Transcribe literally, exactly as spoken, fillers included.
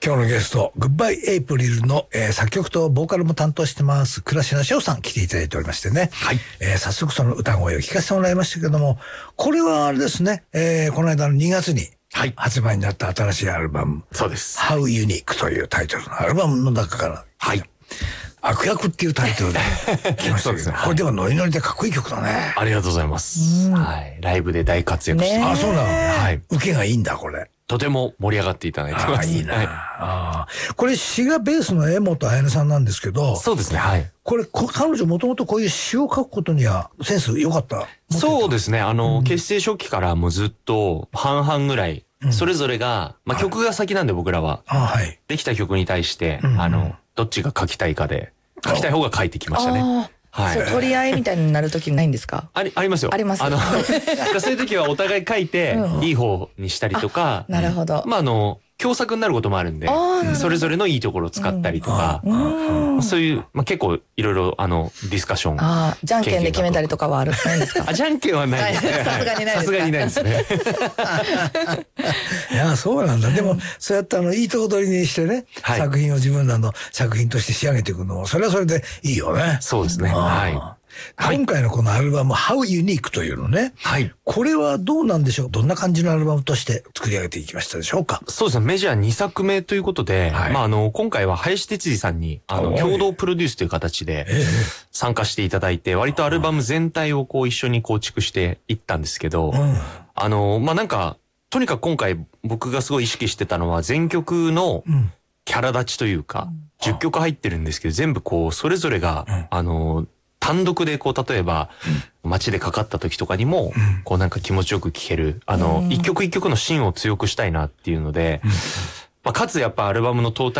今日のゲスト、グッバイエイプリルの、えー、作曲とボーカルも担当してます、倉科翔さん来ていただいておりましてね。はい。えー、早速その歌声を聞かせてもらいましたけども、これはあれですね、えー、この間のにがつに発売になった新しいアルバム。 そうです。 How Unique というタイトルのアルバムの中から。 はい。 悪役っていうタイトルで来ましたけど、ね、これでもノリノリでかっこいい曲だね。 ありがとうございます。はい。ライブで大活躍して。 あ、そうなの。はい。受けがいいんだ、これ。 とても盛り上がっていただいてます。 あ、いいな。はい、あこれ詩がベースの江本彩音さんなんですけど。 そうですね。はい。 これ、彼女もともとこういう詩を書くことにはセンス良かった。 そうですね。あの、うん、結成初期からもうずっと半々ぐらい、うん、それぞれが、まあ、曲が先なんで僕らは。あ、はい。できた曲に対して、うん、あの、どっちが書きたいかで、書きたい方が書いてきましたね。 はい。そう、取り合いみたいになるときないんですか？ あり、ありますよ。 あります。 あの、そういうときはお互い書いて、うん、いい方にしたりとか。 なるほど。 まあ、あの、共作になることもあるんで、それぞれのいいところを使ったりとか、うん、そういう、まあ、結構いろいろ、あの、ディスカッション。 ああ、じゃんけんで決めたりとかはあるないんですか？ あ、じゃんけんはないですね。 さすがにないです。 さすがにないですね。 いや、そうなんだ。でも、そうやってあの、いいとこ取りにしてね、はい、作品を自分らの作品として仕上げていくのも、それはそれでいいよね。 そうですね。はい。 今回のこのアルバム、How Unique というのね。はい。これはどうなんでしょう？どんな感じのアルバムとして作り上げていきましたでしょうか？ そうですね。メジャーにさくめということで、はい、まあ、あの、今回は林哲司さんに、あの、共同プロデュースという形で参加していただいて、割とアルバム全体をこう一緒に構築していったんですけど、うん、あの、まあ、なんか、とにかく今回僕がすごい意識してたのは全曲のキャラ立ちというか、うん、じゅっきょく入ってるんですけど、全部こう、それぞれが、うん、あの、単独でこう、例えば、街でかかった時とかにも、こうなんか気持ちよく聴ける、あの、一曲一曲の芯を強くしたいなっていうので、まあ、かつやっぱアルバムのトータル